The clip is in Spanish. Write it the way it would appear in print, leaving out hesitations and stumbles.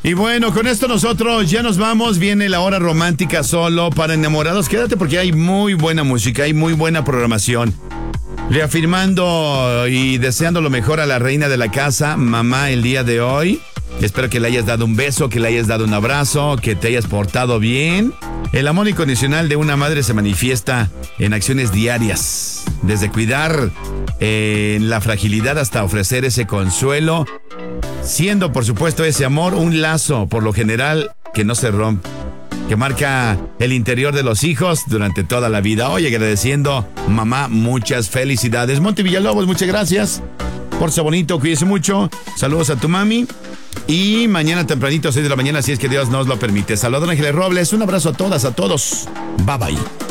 Y bueno, con esto nosotros ya nos vamos. Viene la hora romántica solo para enamorados. Quédate porque hay muy buena música, hay muy buena programación. Reafirmando y deseando lo mejor a la reina de la casa, mamá, el día de hoy. Espero que le hayas dado un beso, que le hayas dado un abrazo, que te hayas portado bien. El amor incondicional de una madre se manifiesta en acciones diarias, desde cuidar en la fragilidad hasta ofrecer ese consuelo, siendo por supuesto ese amor un lazo, por lo general, que no se rompe, que marca el interior de los hijos durante toda la vida. Oye, agradeciendo, mamá, muchas felicidades. Monty Villalobos, muchas gracias. Pórtese bonito, cuídese mucho. Saludos a tu mami. Y mañana tempranito, 6 de la mañana, si es que Dios nos lo permite. Saludos, Ángeles Robles. Un abrazo a todas, a todos. Bye bye.